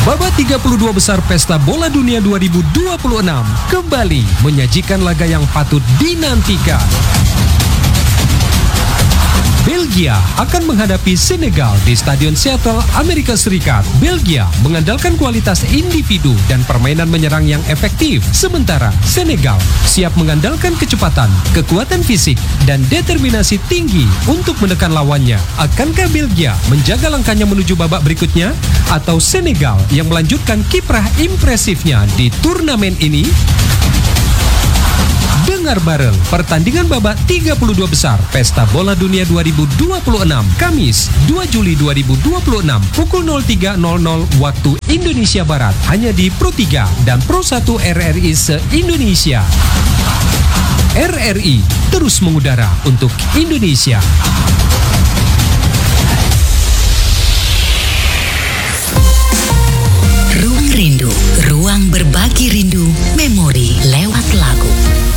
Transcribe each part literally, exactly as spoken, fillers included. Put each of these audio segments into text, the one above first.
Babak tiga puluh dua besar Pesta Bola Dunia dua ribu dua puluh enam kembali menyajikan laga yang patut dinantikan. Belgia akan menghadapi Senegal di Stadion Seattle, Amerika Serikat. Belgia mengandalkan kualitas individu dan permainan menyerang yang efektif. Sementara Senegal siap mengandalkan kecepatan, kekuatan fisik, dan determinasi tinggi untuk menekan lawannya. Akankah Belgia menjaga langkahnya menuju babak berikutnya? Atau Senegal yang melanjutkan kiprah impresifnya di turnamen ini? Dengar bareng pertandingan babak tiga puluh dua besar Pesta Bola Dunia dua ribu dua puluh enam Kamis dua Juli dua ribu dua puluh enam pukul nol tiga nol nol waktu Indonesia Barat hanya di Pro tiga dan Pro satu R R I se-Indonesia. R R I terus mengudara untuk Indonesia. Ruang Rindu, ruang berbagi rindu, memori lewat lagu.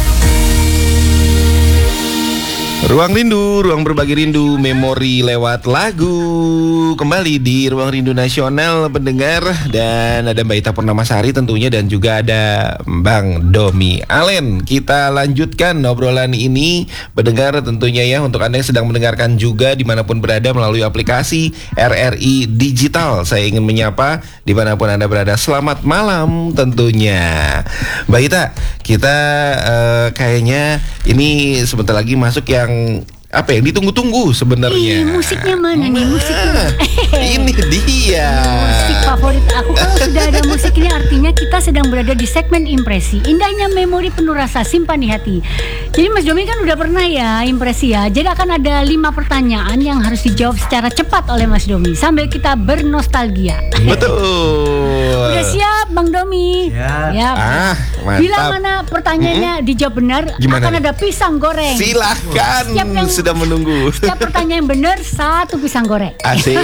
Ruang Rindu, ruang berbagi rindu, memori lewat lagu. Kembali di Ruang Rindu Nasional pendengar. Dan ada Mbak Ita Purnamasari tentunya, dan juga ada Bang Domi Alen. Kita lanjutkan obrolan ini pendengar tentunya ya, untuk Anda yang sedang mendengarkan juga dimanapun berada melalui aplikasi R R I Digital. Saya ingin menyapa dimanapun Anda berada, selamat malam tentunya. Mbak Ita, kita uh, kayaknya ini sebentar lagi masuk yang apa yang ditunggu-tunggu sebenarnya. Ih, musiknya mana nih? Musiknya ini dia musik favorit aku. Kalau sudah ada musik ini artinya kita sedang berada di segmen impresi. Indahnya memori penuh rasa, simpan di hati. Jadi Mas Domi kan udah pernah ya impresi ya. Jadi akan ada lima pertanyaan yang harus dijawab secara cepat oleh Mas Domi sambil kita bernostalgia. Betul. Udah siap Bang Domi? Siap. Ya. Ah, mantap. Bila mana pertanyaannya mm-hmm. dijawab benar, gimana akan nih? ada pisang goreng. Silahkan, yang sudah menunggu. Setiap pertanyaan yang benar, satu pisang goreng. Asik.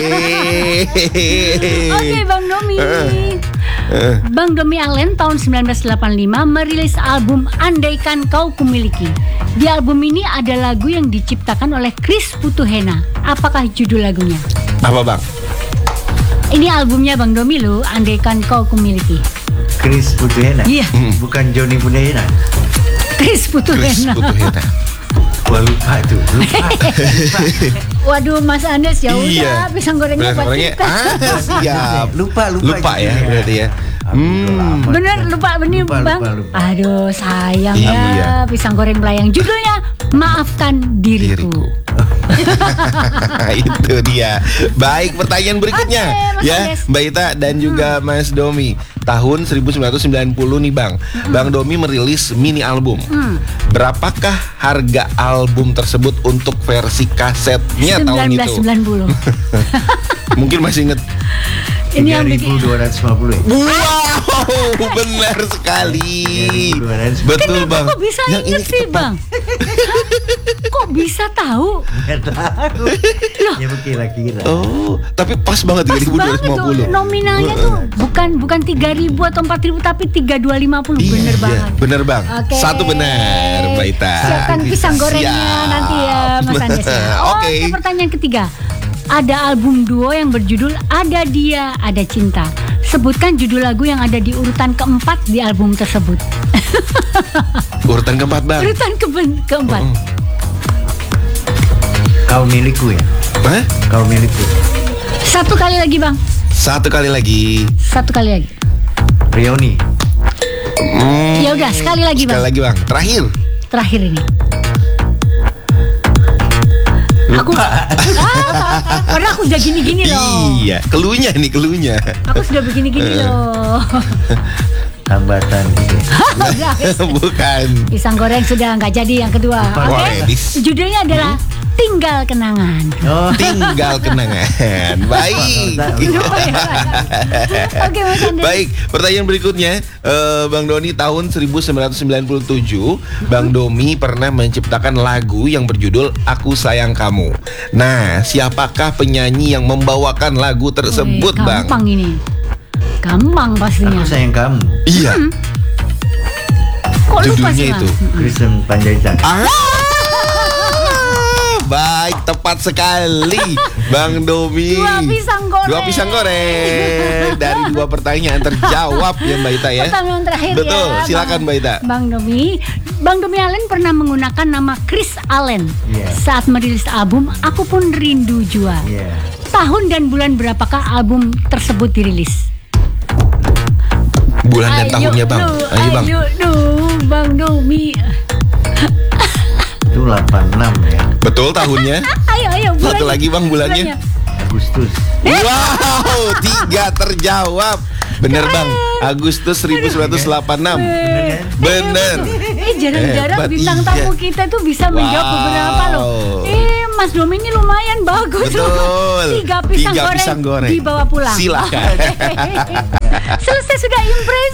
Oke Bang Domi. uh, uh. Bang Domi Alen tahun sembilan belas delapan puluh lima merilis album Andaikan Kau Kumiliki. Di album ini ada lagu yang diciptakan oleh Chris Putuhena. Apakah judul lagunya? Apa Bang? Ini albumnya Bang Domi loh, Andaikan Kau Kumiliki. Chris Putuhena? Iya. Bukan Johnny Putuhena. Chris Putuhena. Chris Putuhena. Wah, lupa tuh, lupa. Waduh Mas Andes, ya udah Iya. pisang gorengnya buat kita. Ah, siap. Lupa, lupa. Lupa ya berarti ya. Hmm. Bener lupa benih Lupa, Bang. lupa, lupa. Aduh sayang Iya. ya pisang goreng belayang. Judulnya Maafkan Diriku. Diriku. Itu dia. Baik, pertanyaan berikutnya. Oke, Mas ya, Andes. Mbak Ita dan juga hmm. Mas Domi. Tahun seribu sembilan ratus sembilan puluh nih Bang. Hmm. Bang Domi merilis mini album. Hmm. Berapakah harga album tersebut untuk versi kasetnya tahun itu? seribu sembilan ratus sembilan puluh. Mungkin masih inget. Ini yang bikin. tiga ribu dua ratus lima puluh. Wow, benar sekali. tiga ribu dua ratus lima puluh. Betul Kenapa Bang. kok bisa Yang inget ini sih tepat. Bang? Kok bisa tahu? Nggak tahu. Ya kira-kira. Oh, tapi pas banget Pas tiga ribu dua ratus lima puluh. banget tuh. Nominalnya tuh bukan bukan tiga ribu atau empat ribu tapi tiga ribu dua ratus lima puluh. Bener Iya, banget. bener Bang. Oke. Satu benar, Mbak Ita. Siapkan pisang gorengnya Siap. nanti ya Mas Andes ya. Oke. Oke, pertanyaan ketiga. Ada album duo yang berjudul Ada Dia, Ada Cinta. Sebutkan judul lagu yang ada di urutan keempat di album tersebut. Urutan keempat Bang. Urutan ke keempat. Oh. Kau milikku ya? Hah? Kau milikku. Satu kali lagi Bang. Satu kali lagi. Satu kali lagi. Rioni. Hmm, Ya udah sekali lagi sekali Bang. lagi Bang. Terakhir. Terakhir ini. Aku ah, karena aku sudah gini-gini loh. Iya, keluhnya nih keluhnya. Aku sudah begini-gini loh. Hambatan gitu. Bukan. Pisang goreng sudah nggak jadi yang kedua. Oke. Boleh, dis- Judulnya adalah Tinggal Kenangan. Oh, Tinggal kenangan. Baik. Lupa ya, Pak. Oke Mas Andes. Baik, pertanyaan berikutnya, eh, Bang Doni tahun seribu sembilan ratus sembilan puluh tujuh, Bang Domi pernah menciptakan lagu yang berjudul Aku Sayang Kamu. Nah, siapakah penyanyi yang membawakan lagu tersebut, Wih, Bang? gampang ini. Gampang pastinya. Aku sayang kamu. Iya. Kok lupa Judulnya sih Bang? itu. Kristen Panjaitan. Ah, baik, tepat sekali, Bang Domi. Dua pisang goreng. Dua pisang goreng dari dua pertanyaan terjawab ya Mbak Ita ya. Pertanyaan terakhir Betul, ya. silakan Mbak Ita. Bang Domi, Bang Domi Allen pernah menggunakan nama Chris Allen Iya. saat merilis album Aku Pun Rindu Jua. Iya. Tahun dan bulan berapakah album tersebut dirilis? Bulan dan tahunnya Bang. Lu, Ayo Bang. Ayo lu, Bang Domi. Itu delapan puluh enam ya. Betul tahunnya. Ayo, ayo. Satu bulannya. lagi Bang bulannya. Agustus. Wow, tiga terjawab. Bener Bang, Agustus seribu sembilan ratus delapan puluh enam. Bener. Eh jarang-jarang Hebat, bintang iya. tamu kita tuh bisa menjawab Wow. beberapa loh. Eh Mas Domi ini lumayan bagus loh. Betul. Tiga pisang, Tiga goreng, pisang goreng. dibawa pulang. Silakan. Selesai sudah impresi.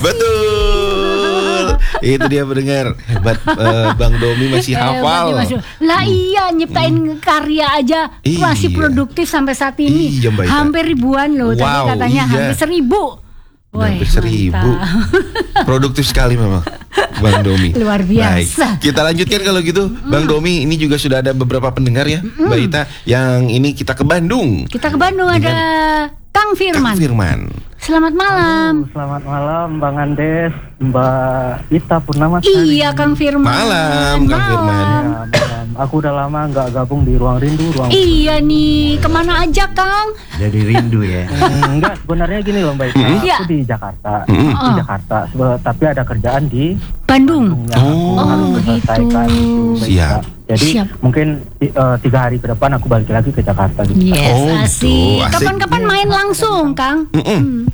Betul. Itu dia pendengar. Hebat eh, Bang Domi masih Hebat hafal. nih, Mas Domi. Lah iya nyiptain karya aja Iya. masih produktif sampai saat ini. Iya, Mbak Ita. Hampir ribuan loh. Tadi Wow, katanya iya. hampir seribu. Hampir Woi, seribu. mantap. Produktif sekali memang Bang Domi. Luar biasa. Baik. Kita lanjutkan kalau gitu Bang Domi, ini juga sudah ada beberapa pendengar ya Mbak Ita. Yang ini kita ke Bandung. Kita ke Bandung ada Kang Firman. Kang Firman. Selamat malam. Selamat malam Bang Andes, Mbak Ita Purnamasari. Iya Kang Firman. Malam, Kang Firman. Ya, malam. Aku udah lama nggak gabung di Ruang Rindu, Ruang Iya nih, kemana aja Kang? Dari rindu ya. Hmm, enggak, sebenarnya gini loh Mbak Ita. Iya. Aku di Jakarta, Mm-mm. di Oh. Jakarta. Sebe- Tapi ada kerjaan di Bandung. Bandung yang Oh. aku harus Oh, selesaikan gitu. gitu, Mbak Ita. Siap. Jadi Siap. mungkin ti- eh, tiga hari ke depan aku balik lagi ke Jakarta gitu. Yes, Oh, gitu. asik. Asik. Kapan-kapan main langsung, Kang? Mm-mm.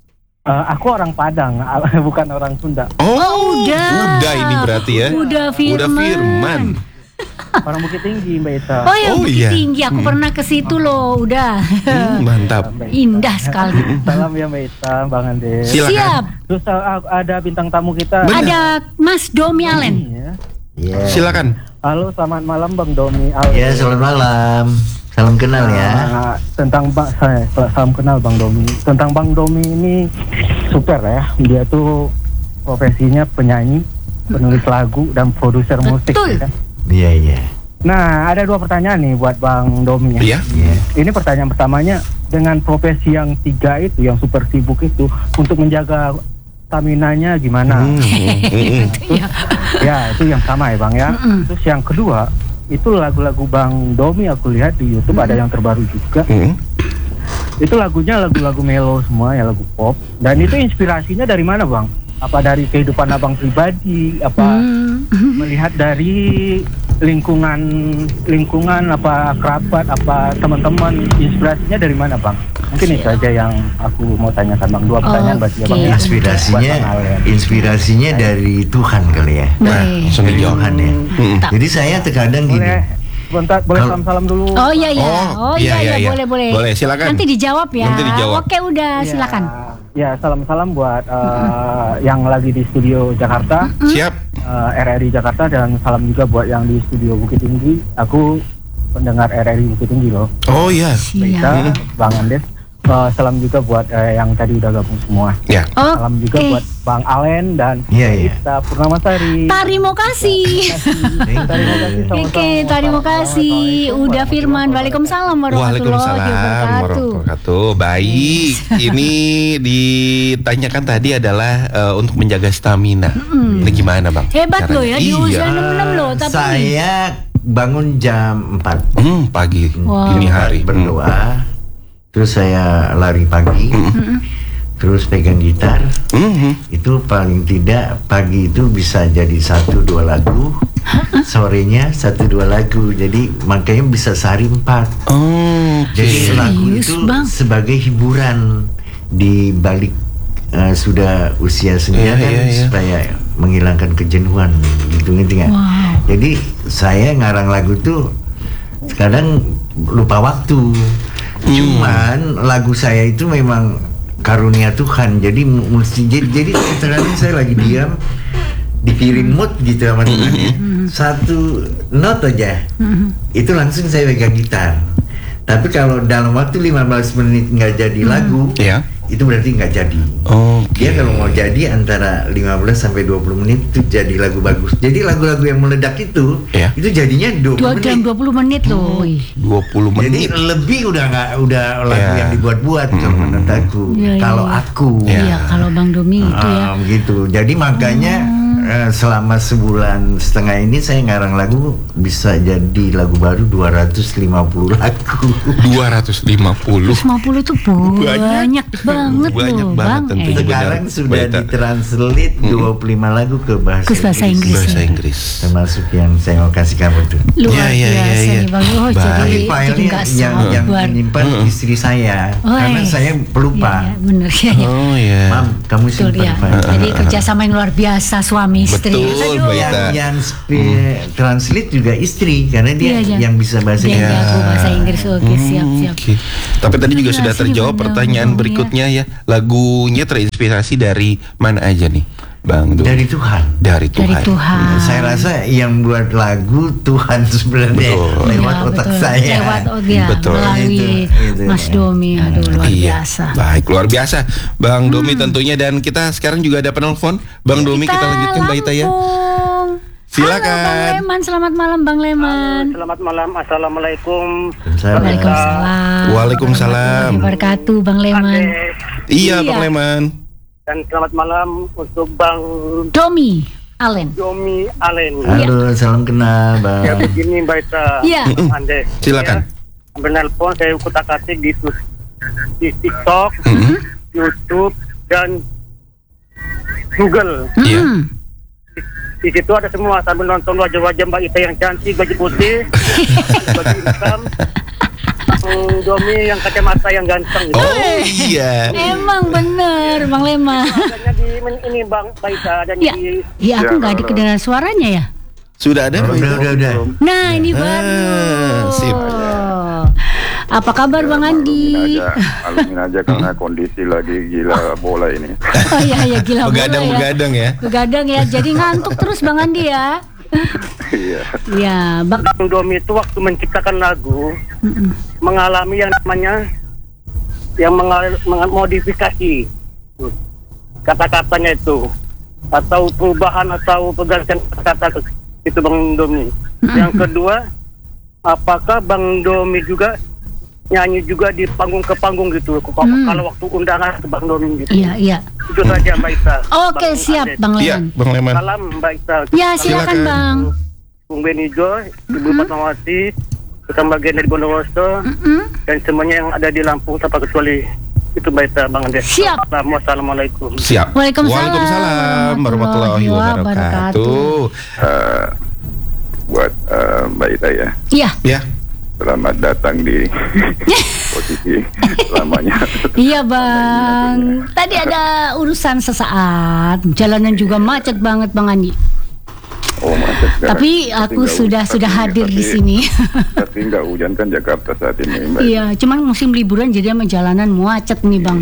Eh, aku orang Padang, bukan orang Sunda. Oh, Oh, udah. Udah ini berarti ya. Udah Firman. Udah Firman. Orang Bukit Tinggi Mbak Ita. Oh ya, Oh, Bukit iya. Tinggi. Aku pernah ke situ loh. Udah. Hmm, mantap. Indah sekali. Salam ya Mbak Ita, Bang Andes. Silakan. Siap. Terus uh, ada bintang tamu kita. Benar. Ada Mas Domi Allen. Iya. Iya. Silakan. Halo, selamat malam Bang Domi. Al- Ya, selamat malam. Salam kenal ya. Ah, tentang Bang saya salam kenal Bang Domi. Tentang Bang Domi ini super ya. Dia tuh profesinya penyanyi, penulis lagu dan produser musik. Betul. Ya kan? Iya, iya. Nah, ada dua pertanyaan nih buat Bang Domi ya. Iya. Iya. Ini pertanyaan pertamanya, dengan profesi yang tiga itu, yang super sibuk itu, untuk menjaga stamina-nya gimana? Hmm, hmm, hmm. Iya. Ya, itu yang sama ya Bang ya. Mm-mm. Terus yang kedua, itu lagu-lagu Bang Domi aku lihat di YouTube ada yang terbaru juga. Hmm. Itu lagunya lagu-lagu melo semua ya, lagu pop. Dan itu inspirasinya dari mana Bang? Apa dari kehidupan Abang pribadi? Apa Hmm. melihat dari lingkungan lingkungan apa kerabat apa teman-teman, inspirasinya dari mana Bang? Mungkin itu aja yang aku mau tanyakan Bang. Dua pertanyaan berarti ya Bang. Oke. ya. Inspirasinya Buat Bang Allen. inspirasinya dari Tuhan kali ya. Nah, Baik. langsung Dari dijawab. Tuhan ya. Hmm. Jadi saya terkadang gini. Boleh sebentar, boleh Kalau- salam-salam dulu. Oh iya iya. Oh, Oh iya, iya iya, iya, iya. boleh boleh. Boleh, silakan. Nanti dijawab ya. Nanti dijawab. Oke, udah Ya, silakan. Ya, salam-salam buat uh, yang lagi di studio Jakarta, Siap. uh, R R I Jakarta, dan salam juga buat yang di studio Bukit Tinggi. Aku pendengar R R I Bukit Tinggi loh. Oh iya. Baita, Siap. Bang Andes. Uh, salam juga buat uh, yang tadi udah gabung semua. Ya. Salam juga Oke. buat Bang Allen dan Iya, iya. Ita Purnamasari. Terima kasih. Terima Thank kasih you. sama-sama. Oke, terima kasih. Udah Firman. Waalaikumsalam warahmatullahi Waalaikumsalam wabarakatuh. warahmatullahi wabarakatuh. Baik, ini ditanyakan tadi adalah eh, untuk menjaga stamina. Ini gimana Bang? Hebat loh ya, di Iya. usia enam puluh enam loh, tapi Saya bangun jam empat. Hmm, pagi, Wow. dini hari. Berdoa. Terus saya lari pagi. Terus pegang gitar. Hmm, hmm. Itu paling tidak pagi itu bisa jadi satu dua lagu. Sorenya satu dua lagu. Jadi makanya bisa sehari empat. Oh, oke. Jadi lagu Serius, itu Bang? sebagai hiburan di balik eh, sudah usia senja Iya, kan iya, iya. supaya menghilangkan kejenuhan gitu gitu nggak? Wow. Jadi saya ngarang lagu tuh kadang lupa waktu. Hmm. Cuman lagu saya itu memang karunia Tuhan. Jadi mu- mesti jadi jadi terkadang saya lagi diam dikirim mood gitu sama Tuhan ya. Satu not aja. Itu langsung saya pegang gitar. Tapi kalau dalam waktu lima belas menit nggak jadi lagu, Ya. itu berarti nggak jadi. Oh, Dia kalau mau jadi antara lima belas sampai dua puluh menit itu jadi lagu bagus. Jadi lagu-lagu yang meledak itu, Iya. itu jadinya dua puluh Dua menit. jam dua puluh menit loh. Wih. dua puluh Jadi menit. lebih udah nggak udah lagu Iya. yang dibuat-buat kalau menurut aku. Iya, iya, Kalau iya. aku, Iya. Iya, kalau Bang Domi itu ya. Ah, gitu. Jadi makanya eh, selama sebulan setengah ini saya ngarang lagu bisa jadi lagu baru dua ratus lima puluh lagu. dua ratus lima puluh. lima puluh tuh banyak banget Banyak loh, banget Bang. tentunya. Eh, Sekarang benar, sudah Baita. ditranslate dua puluh lima lagu ke bahasa, Ke bahasa Inggris. Bahasa ya. Inggris. Termasuk yang saya mau kasih kamu tuh. Luar Iya, iya, biasa iya, iya. nih Bang. Oh, Baik. jadi, Tapi jadi filenya nggak yang yang sabar. menyimpan istri saya Oh, karena iya. saya pelupa. Iya, iya, bener ya, ya. Oh ya. Mam, kamu Betul simpan ya. file. Jadi kerjasama yang luar biasa suami istri. Betul, Aduh. Baita. Yang, yang spe- translate juga istri karena dia Iya, iya. yang bisa bahasa Dia Inggris. jago bahasa Inggris. Oke, siap, siap. Oke. Tapi tadi juga sudah Masih terjawab banyak pertanyaan lagu, berikutnya ya. Lagunya terinspirasi dari mana aja nih, Bang Du? Dari Tuhan. Dari Tuhan. Dari Tuhan. Saya rasa yang buat lagu Tuhan sebenarnya Betul. lewat Ya, otak betul. saya. Lewat oh, dia Betul. melalui Itu, itu. Mas Domi. Aduh, luar Iya. biasa. Baik, luar biasa, Bang Domi tentunya. Dan kita sekarang juga ada penelpon, Bang Domi. Kita, lanjutkan Mbak Ita ya. Lampung. Silakan. Halo Bang Leman, selamat malam Bang Leman. Selamat malam, assalamualaikum. Saya- Waalaikumsalam. Waalaikumsalam. Warahmatullahi wabarakatuh Bang Leman. Ade, Iya, Iya. Bang Leman. dan selamat malam untuk Bang Domi Allen. Domi Allen. Halo, salam kenal, Bang. Ya begini Mbak Ita, Iya. Ande. Silakan. Ya, menelpon saya kutak-atik di, di TikTok, YouTube dan Google. Iya. Mm-mm. Di situ ada semua sambil nonton wajah-wajah Mbak Ita yang cantik, baju putih, baju hitam, Bang Domi yang kacamata yang ganteng. Gitu. Oh iya. Emang bener Bang Leman. Adanya di men- ini Bang Mbak Ita, adanya Ya, di ya aku nggak ada kedengaran suaranya ya. Sudah ada, Oh, Bang udah, Ita? udah, udah. Nah ini Ah, baru. sip. Apa kabar Bang Andi? Maklumin aja, maklumin aja karena kondisi lagi gila bola ini. Oh iya ya gila bola ya. Begadang-begadang ya. Begadang ya. Jadi ngantuk terus Bang Andi ya. Iya. Ya, Bang. Bang Domi itu waktu menciptakan lagu mengalami yang namanya yang mengal- mengmodifikasi kata-katanya itu atau perubahan atau pergantian kata itu Bang Domi. Yang kedua, apakah Bang Domi juga nyanyi juga di panggung ke panggung gitu kalau Hmm. kalau waktu undangan ke Bang Domi gitu. Iya, iya. Itu saja Mbak Ita. Oke, Bang siap Adet. Bang Iya, Leman. Bang Leman. Salam Mbak Ita. Ya, silakan Silakan. Bang. Bung Benijo, Ibu Fatmawati, Tukang Bagian dari Bondowoso, Mm-mm. dan semuanya yang ada di Lampung tanpa kecuali itu Mbak Ita, Bang Ande. Siap. Assalamualaikum. Siap. Waalaikumsalam Waalaikumsalam warahmatullahi wabarakatuh. Eh, buat eh, Mbak Ita ya, Iya, Ya. selamat datang di posisi lamanya. iya Bang. Tadi ada urusan sesaat. Jalanan juga macet banget Bang Andi. Oh, macet sekarang. Tapi aku nggak sudah hujan, sudah tapi- hadir di tapi- sini. Tapi nggak hujan kan Jakarta saat ini, Mbak. Iya, cuman musim liburan jadi sama jalanan macet nih Bang.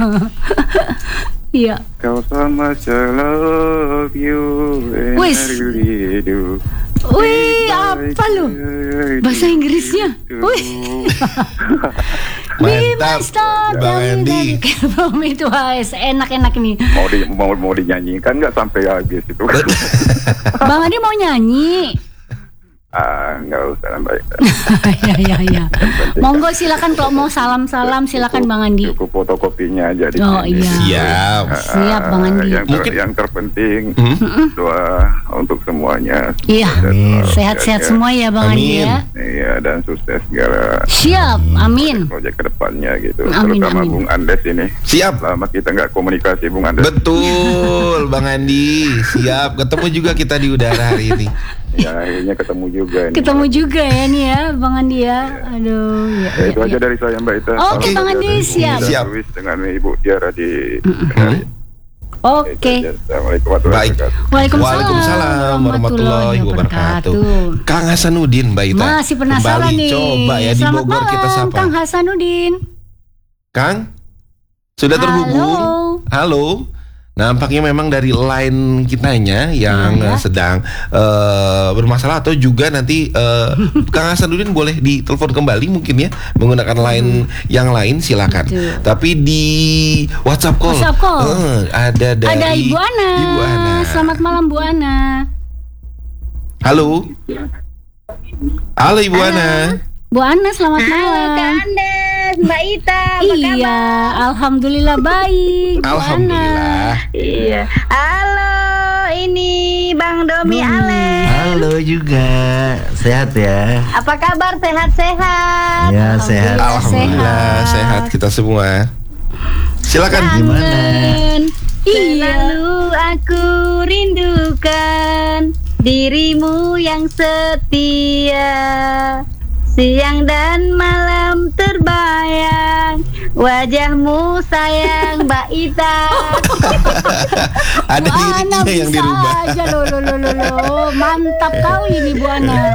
Iya. Kau sama I love you and Wis. I really do. Wih, apa lu? Bahasa Inggrisnya. Wih. Mantap, Bang Andi. Bang itu guys, enak-enak nih. Mau di mau mau dinyanyikan nggak sampai habis itu? Bang Andi mau nyanyi. Ah, nggak usah Mbak. Ya ya ya. Monggo silakan kalau mau salam-salam silakan Bang Andi. Cukup fotokopinya aja di Oh, sini. iya. Siap. Siap Bang Andi. Yang, ter- Mungkin- yang terpenting Hmm? doa untuk semuanya. Iya. Dan, uh, Sehat-sehat ya, semua ya Bang Andi Amin. ya. Iya, dan sukses segala Siap. Amin. proyek kedepannya gitu. Amin, Terutama amin. Bung Andes ini. Siap. Lama kita nggak komunikasi Bung Andes. Betul, Bang Andi. Siap. Ketemu juga kita di udara hari ini. Ya akhirnya ketemu juga. Ini. Ketemu juga ya nih ya Bang Andi ya. Aduh. Ya, Ya, itu ya, aja ya. dari saya Mbak Ita. Oke, Salam Bang dari Andi, Ibu siap. Ida Siap. Luis dengan Ibu Tiara di. Oke. Assalamualaikum warahmatullahi Baik. wabarakatuh. Waalaikumsalam, Waalaikumsalam warahmatullahi wabarakatuh. Kang Hasanuddin, Mbak Ita. Masih penasaran Kembali, nih. coba ya di Selamat Bogor kita malam, sapa. Kang Hasanuddin. Kang, sudah terhubung? Halo. Halo. Nampaknya memang dari line kitanya yang Iya. eh, sedang eh, bermasalah atau juga nanti eh, Kang Hasanuddin boleh ditelepon kembali mungkin ya menggunakan line yang lain silakan. Betul. Tapi di WhatsApp call, WhatsApp call. eh, ada dari Ada Ibu Ana. Ibu Ana. Selamat malam Bu Ana. Halo. Halo Ibu Ana. Bu Ana selamat malam. Andes, Mbak Ita, apa Iya, kabar? alhamdulillah baik. Bu Alhamdulillah. Ana. Iya. Halo, ini Bang Domi Ale. Halo juga, sehat ya? Apa kabar? Sehat-sehat? Ya sehat. Alhamdulillah sehat kita semua. Silakan. Gimana? Iya. Selalu aku rindukan dirimu yang setia. Siang dan malam terbayang wajahmu sayang Mbak Ita. Ada Bu Ana liriknya yang bisa dirubah. aja loh, loh, loh, loh, loh. Mantap kali ini Bu Ana.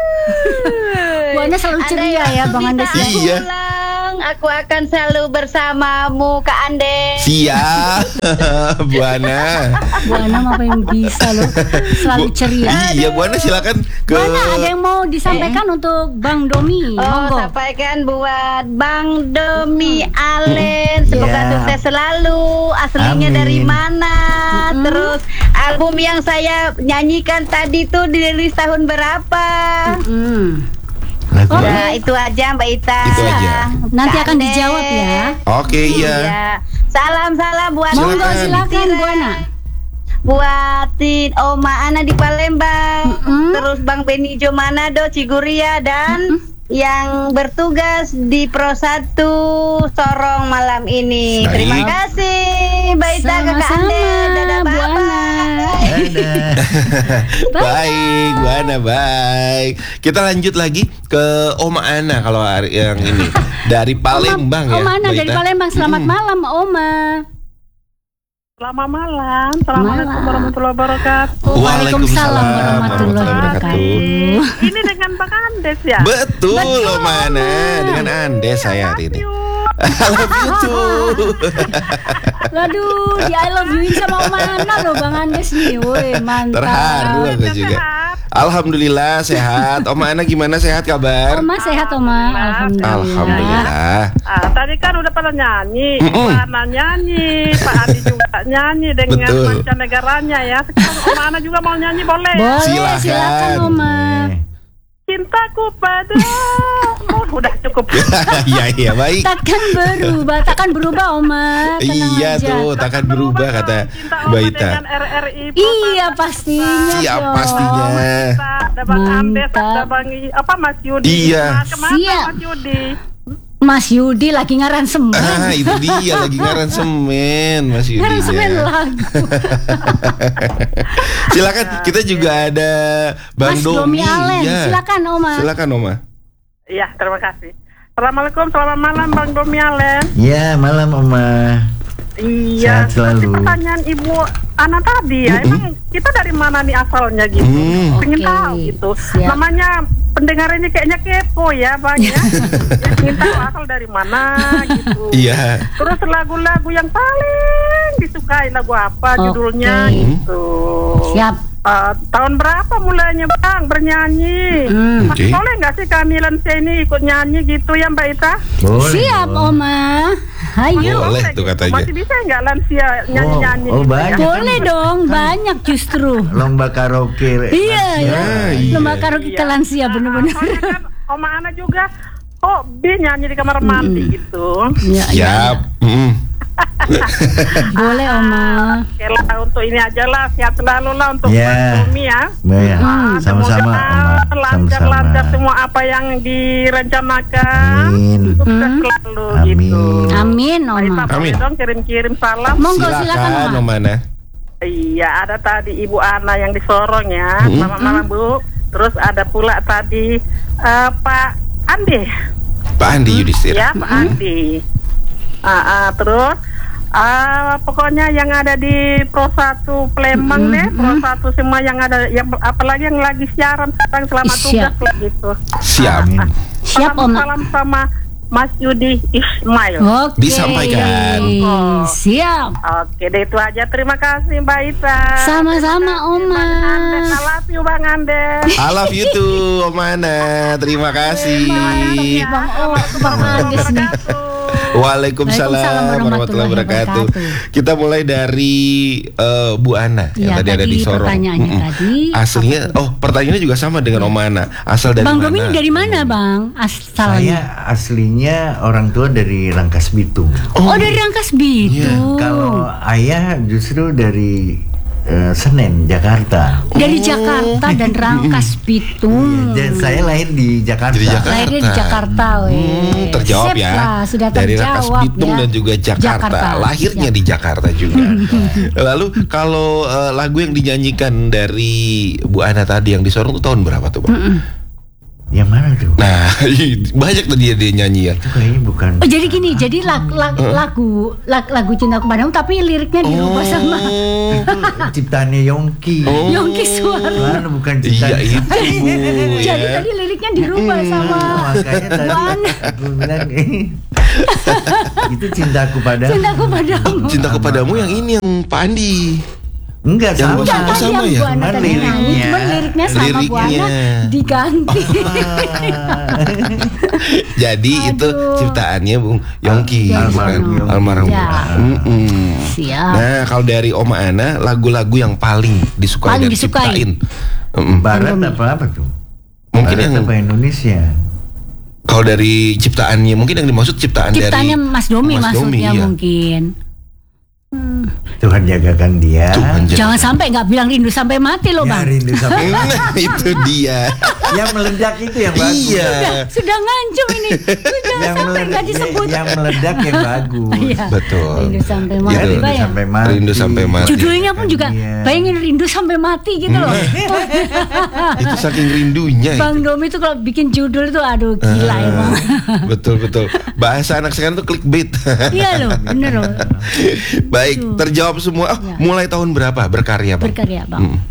Bu Ana selalu ceria ya Bang Andes. Bisa Iya. pulang, aku akan selalu bersamamu Kak Andes. Siap. Bu Ana. Bu Ana mah apa yang bisa loh. Selalu Bu- ceria. Iya, Bu Ana silakan ke Bu Ana ada yang mau disampaikan untuk Bang Domi. Oh, Monggo. sampaikan buat Bang Domi Allen. Semoga Ya. sukses selalu. Aslinya Amin. dari mana? Terus album yang saya nyanyikan tadi tuh dirilis tahun berapa? Hmm. Lagu Oh. Nah, itu aja Mbak Ita. Itu aja. Nanti Kak akan Andes. dijawab ya. Oke, iya. Iya. Salam-salam buat Monggo Silakan. silakan Bu Ana. buatin Oma Ana di Palembang, Mm-mm. terus Bang Benijo Manado Ciguria dan yang bertugas di Pro satu Sorong malam ini. Baik. Terima kasih Mbak Ita, Kakak Sama-sama, Ande. Dadah, Bu Ana. bye-bye. Dadah. Baik, Bu Ana, baik. Kita lanjut lagi ke Oma Ana kalau hari yang ini dari Palembang Oma, ya. Oma Ana Mbak dari Ita. Palembang. Selamat Mm-mm. malam Oma. Selamat malam. Assalamualaikum Malam. warahmatullahi wabarakatuh. Waalaikumsalam warahmatullahi warahmatullahi wabarakatuh. Ini dengan Bang Andes ya? Betul, Oma Ana dengan Andes saya hari ini. I love you too. Waduh, di I love you sama Oma Ana loh Bang Andes nih. Woi, mantap. Terharu aku juga. Alhamdulillah sehat. Oma Ana gimana, sehat kabar? Oma sehat Oma. Alhamdulillah. Alhamdulillah. Ah, tadi kan udah pada nyanyi, Mm-mm. Ibu Ana nyanyi, Pak Adi juga nyanyi dengan Betul. mancanegaranya ya. Sekarang Oma Ana juga mau nyanyi boleh? Boleh, Silakan. silakan Oma. Cintaku padamu. Udah cukup. Iya iya baik. Takkan berubah, takkan berubah Oma. Tenang Iya aja. tuh, takkan berubah kata Cinta Mbak Oma Ita. dengan R R I. Iya pastinya Siap dong. pastinya. Ada Bang Andes, Mantap. ada Bang I- apa Mas Yudi. Iya. Nah, kemana Siap. Mas Yudi? Mas Yudi lagi ngaransemen. Ah itu dia lagi ngaransemen Mas Yudi. Ngaransemen ya. lagu. Silakan kita juga ada Bang Mas Domi Allen, Ya. silakan Oma. Silakan Oma. Iya, terima kasih. Assalamualaikum, selamat malam Bang Domi Allen. Ya malam Oma. Iya, Sehat selalu. seperti pertanyaan Ibu Ana tadi ya, Mm-mm. emang kita dari mana nih asalnya gitu? Hmm. Pengen Oke, tahu gitu. siap. Namanya pendengar ini kayaknya kepo ya Bang ya. Ya, pengen tahu asal dari mana gitu. Iya. Terus lagu-lagu yang paling disukai lagu apa Oke. judulnya gitu. Siap. Uh, tahun berapa mulainya Bang bernyanyi? Hmm. Oke. Boleh nggak sih kami Lansia ini ikut nyanyi gitu ya Mbak Ita? Boleh. Siap dong. Oma. Hayo. Boleh tuh gitu. katanya. Masih bisa nggak Lansia nyanyi-nyanyi? Oh, oh, gitu banyak. ya? Boleh dong, banyak justru. Lomba karaoke. Iya, ya. iya. Lomba karaoke ke lansia bener-bener. Soalnya kan Oma Ana juga hobi nyanyi di kamar mandi gitu. Iya, iya. Siap. Mm. Boleh Oma. Oke lah untuk ini aja lah, sehat selalu lah untuk Ya. Mas Umi ya. Ya, Hmm. sama-sama Semoga Oma. lancar-lancar Sama-sama. semua apa yang direncanakan. Amin. Sukses Hmm. selalu Amin. gitu. Amin Mbak Ita, Oma. boleh Amin. dong kirim-kirim salam. Monggo silakan Silakan Oma. Oma Ana. Iya, ada tadi Ibu Ana yang di Sorong ya. Mm-mm. Selamat malam Bu. Terus ada pula tadi eh, Pak Andi. Pak Andi Yudhistira. Ya, Pak Andi. Ah, ah, terus ah, pokoknya yang ada di Pro satu Palembang deh, Pro satu semua yang ada, yang apalagi yang lagi siaran sekarang selamat Siap. tugas lah gitu. Siap. Amin. Siap salam, Oma. salam sama Mas Yudi Ismail. Oke. Disampaikan. Siap. Oke, deh itu aja. Terima kasih Mbak Ita. Sama-sama Oma. I love you Bang Andes. I love you too, Om Ana. Terima kasih. Bang O, Bang Andes nih. Waalaikumsalam warahmatullahi wabarakatuh. Kita mulai dari uh, Bu Ana yang ya, tadi ada di Sorong. Pertanyaannya Mm-mm. tadi. Aslinya, oh pertanyaannya juga sama dengan Om Ana. Asal dari Bang mana? Domi dari mana Bang? Asalnya. Saya aslinya orang tua dari Rangkas Bitung. Oh, oh dari Rangkas Bitung. Kalau ayah justru dari uh, Senen, Jakarta. Dari Jakarta dan Rangkas Bitung. Dan saya lahir di Jakarta. Di Jakarta. Lahirnya di Jakarta, weh. Hmm, terjawab Sip ya. lah, sudah dari Rangkas terjawab Bitung ya. dan juga Jakarta. Jakarta. Lahirnya Siap. di Jakarta juga. Lalu kalau uh, lagu yang dinyanyikan dari Bu Ana tadi yang di Sorong itu tahun berapa tuh, Bang? Mm-mm. Yang mana tuh? Nah, banyak tadi dia nyanyi ya. Itu kayaknya bukan. Oh jadi gini, jadi lag, lag, lagu lag, lagu Cinta Kepadamu tapi liriknya dirubah sama Itu ciptaannya Yongki. Oh. Yongki Suara. Mana bukan ciptaan. Iya itu, Bu. Jadi ya. tadi liriknya dirubah sama Oh, makanya tadi Buana. aku bilang eh, itu cintaku padamu. Cinta Kepadamu. Cinta kepadamu yang ini yang Pak Andi. Enggak Yang sama. Enggak, Tadi sama yang ya? Buana Cuman tadi nyanyi, liriknya. cuman liriknya sama Liriknya. Buana diganti. Jadi itu Aduh. ciptaannya Bung Yongki, Yongki. bukan? Almarhum. Almarhum. Ya. Mm-mm. Siap. Nah, kalau dari Oma Ana, lagu-lagu yang paling disukai Paling dan disukai. ciptain. Mm-mm. Barat apa apa tuh? Mungkin Barat yang apa Indonesia? kalau dari ciptaannya, mungkin yang dimaksud ciptaan Ciptanya dari Mas Domi Mas Domi, maksudnya iya. mungkin. Tuhan jagakan dia. Tuhan jaga. Jangan sampai nggak bilang rindu sampai mati loh Ya, Bang. rindu sampai Nah, itu dia. yang meledak itu yang bagus. Iya. Sudah ngancem ini. Sudah Yang sampai nggak meledak, disebut. yang meledak yang bagus. Iya. Betul. Rindu sampai Itu. mati Rindu Pak ya. sampai mati. Rindu sampai mati. Judulnya pun juga Iya. bayangin rindu sampai mati gitu loh. Itu saking rindunya itu. Bang Domi itu kalau bikin judul itu aduh gila Ah, emang. Betul betul. Bahasa anak sekarang tuh clickbait. Iya loh, bener loh. Baik, Aduh. terjawab semua. Oh, Ya. mulai tahun berapa berkarya, Bang? Berkarya Bang. Mm.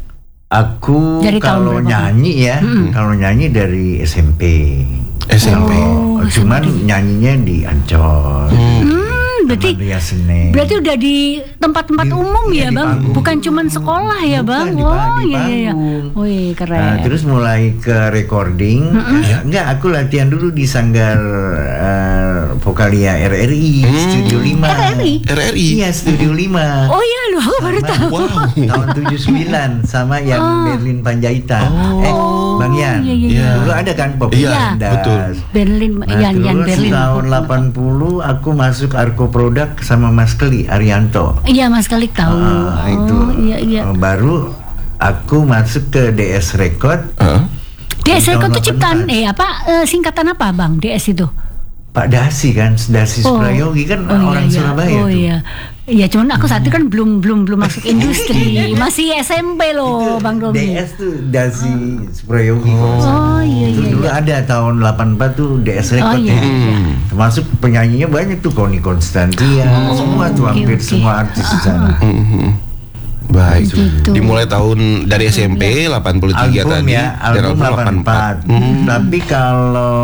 Aku Dari tahun kalau berapa? nyanyi ya, kalau nyanyi dari S M P. S M P. Oh, cuman nyanyinya di Ancol. Hmm, berarti Taman Ria Senen. berarti udah di tempat-tempat Di- umum iya, ya di Bang, panggung. bukan cuman sekolah ya Bukan, Bang. di Oh pa- di iya iya iya. panggung. Wih keren. Nah, terus mulai ke recording. Eh, enggak, aku latihan dulu di Sanggar eh, Vokalia R R I Studio lima. R R I? R R I. Iya, Studio lima. Oh iya loh, aku baru tahu. Wow. Tahun tujuh puluh sembilan sama yang Berlin Panjaitan. Eh, Bang Yan. iya, iya, iya. Dulu ada kan Pop Iya, Landas. betul. Berlin, Nah, Yan Yan terus Berlin. tahun delapan puluh aku masuk Arko Produk sama Mas Keli Arianto. Iya Mas Kalik tahu. Ah, itu Oh iya iya. Eh, baru aku masuk ke D S Record. Heeh. D S tahun Record itu ciptaan delapan belas. eh apa eh, singkatan apa Bang D S itu? Pak Dasi kan, Dasi Oh. Suprayogi kan Oh, iya, orang iya. Surabaya Oh tuh. iya. Iya, cuman aku saat itu kan belum belum belum masuk industri, masih S M P loh, Bang Domi. D S tuh Dasi Suprayogi. Oh iya Itu iya. dulu iya. ada tahun delapan puluh empat tuh D S Record iya, ya. iya. Termasuk penyanyinya banyak tuh Connie Constantia, semua tuh oke, hampir oke. semua artis di sana. Mhm. Baik. Gitu. Dimulai tahun dari S M P delapan puluh tiga Album tadi. ya, dan album delapan puluh empat. Hmm. Tapi kalau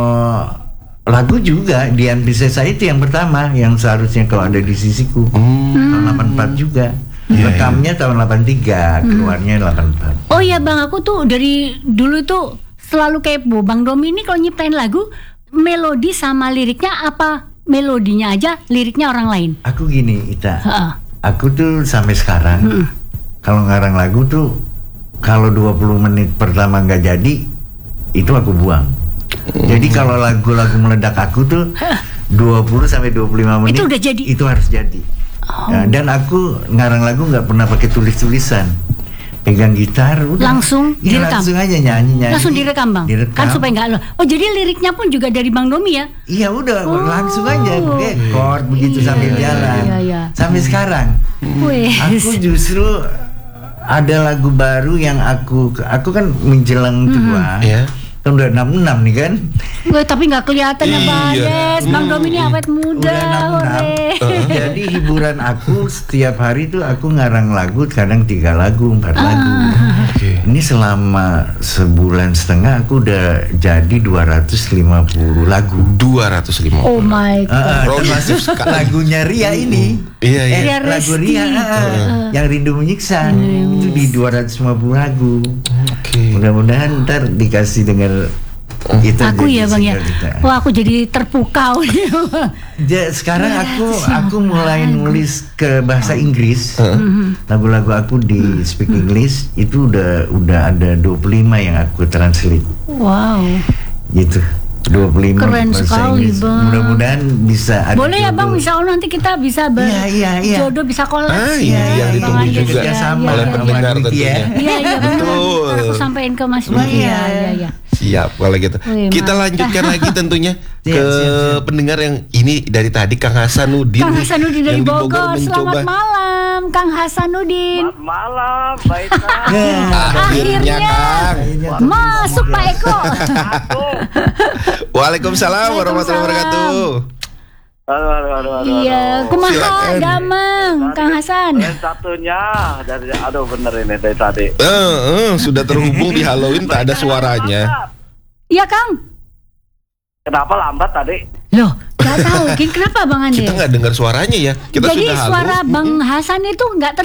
lagu juga Dian Piscesa itu yang pertama yang seharusnya kalau ada di sisiku. Hmm. Tahun delapan puluh empat juga. Iya, Rekamnya tahun delapan puluh tiga, keluarnya delapan puluh empat. Oh iya Bang, aku tuh dari dulu tuh selalu kepo. Bang Domi ini kalau nyiptain lagu, melodi sama liriknya apa? Melodinya aja, liriknya orang lain. Aku gini, Ita. Heeh. Aku tuh sampai sekarang kalau ngarang lagu tuh kalau dua puluh menit pertama nggak jadi, itu aku buang. Jadi kalau lagu-lagu meledak aku tuh dua puluh sampai dua puluh lima menit Itu udah jadi? Itu harus jadi. Nah, dan aku ngarang lagu nggak pernah pakai tulis-tulisan. Pegang gitar udah. Langsung Iya, direkam? langsung aja nyanyi-nyanyi. Langsung direkam Bang? Direkam. Kan supaya nggak lo. Oh jadi liriknya pun juga dari Bang Domi ya? Iya udah Oh. langsung aja pakai chord begitu Iya, sambil iya, jalan. iya, iya. Sampai sekarang. Wes. Aku justru ada lagu baru yang aku aku kan menjelang tua. Ya. Tahun udah enam puluh enam nih kan. Gue tapi nggak kelihatan ya Bang Iya. Des. Bang Domi ini awet muda. Udah enam puluh enam. hore. Jadi hiburan aku setiap hari tuh aku ngarang lagu, kadang tiga lagu, empat lagu. Oke. Ini selama sebulan setengah aku udah jadi dua ratus lima puluh lagu. dua ratus lima puluh. Oh my god. Uh, termasuk lagunya Ria ini. Iya, iya. Eh, Ria lagu Resti. Ria uh, yang Rindu Menyiksa itu di dua ratus lima puluh lagu. Oke. Mudah-mudahan ntar dikasih dengar kita. Aku ya bang ya. single kita. Wah aku jadi terpukau. Ja, sekarang aku aku mulai nulis ke bahasa Inggris. Lagu-lagu aku di speak English itu udah udah ada dua puluh lima yang aku translate Wow. gitu. dua puluh lima Keren bahasa sekali, Inggris. Bang. Mudah-mudahan bisa ada. Boleh ya bang, jodoh. insya Allah nanti kita bisa Iya, iya, iya. berjodoh, bisa kolab. Ah, ya, iya, yang Bang ditunggu Andes. juga Ya, sama ya, oleh ya, pendengar ya. tentunya. Iya. Iya iya benar. Betul. Ntar aku sampaikan ke Mas Oh, Budi. iya. Ya, ya, ya. Siap kalau gitu. Wih, Kita mantap. lanjutkan lagi tentunya Siap, ke siap, siap. pendengar yang ini dari tadi Kang Hasanuddin. Kang Hasanuddin dari yang di Bogor. Selamat malam, Kang Hasanuddin. Selamat malam, Mbak Ita. Akhirnya Kang. Masuk Pak Eko. Waalaikumsalam warahmatullahi wabarakatuh. Aduh, aduh, aduh, aduh, Iya, aduh. kumaha Silakan. damang, Kang Hasan. Yang satunya dari aduh bener ini dari tadi. Eh, eh, sudah terhubung di Halloween tak ada suaranya. Iya Kang. Kenapa lambat tadi? Loh, nggak tahu. Kenapa Bang Ande? Kita nggak dengar suaranya ya. Kita Jadi sudah halo. suara Bang Hasan itu nggak